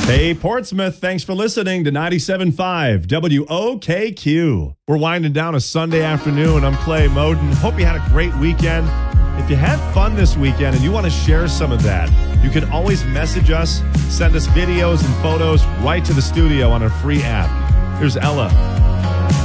Hey, Portsmouth, thanks for listening to 97.5 WOKQ. We're winding down a Sunday afternoon. I'm Clay Moden. Hope you had a great weekend. If you had fun this weekend and you want to share some of that, you can always message us, send us videos and photos right to the studio on our free app. Here's Ella